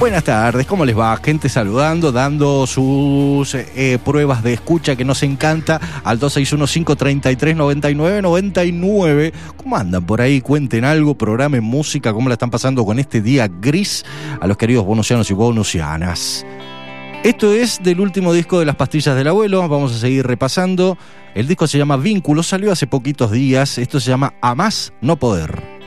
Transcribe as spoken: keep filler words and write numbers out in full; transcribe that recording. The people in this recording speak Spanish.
Buenas tardes, ¿cómo les va? Gente saludando, dando sus eh, pruebas de escucha que nos encanta al dos seis uno, cinco tres tres, nueve nueve nueve nueve. ¿Cómo andan por ahí? Cuenten algo, programen música, ¿cómo la están pasando con este día gris? A los queridos bonusianos y bonusianas. Esto es del último disco de Las Pastillas del Abuelo, vamos a seguir repasando. El disco se llama Vínculos, salió hace poquitos días, esto se llama A Más No Poder.